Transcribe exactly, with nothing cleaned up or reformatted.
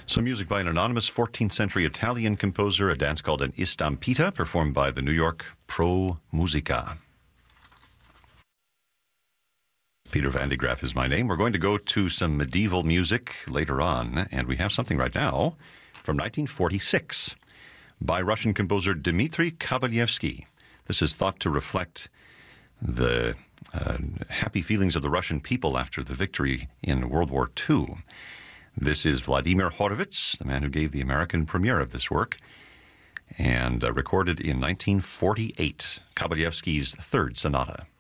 Some music by an anonymous fourteenth century Italian composer, a dance called an Istampita, performed by the New York Pro Musica. Peter Van de Graaff is my name. We're going to go to some medieval music later on, and we have something right now from nineteen forty-six by Russian composer Dmitri Kabalevsky. This is thought to reflect the uh, happy feelings of the Russian people after the victory in World War Two. This is Vladimir Horowitz, the man who gave the American premiere of this work, and uh, recorded in nineteen forty-eight, Kabalevsky's Third Sonata.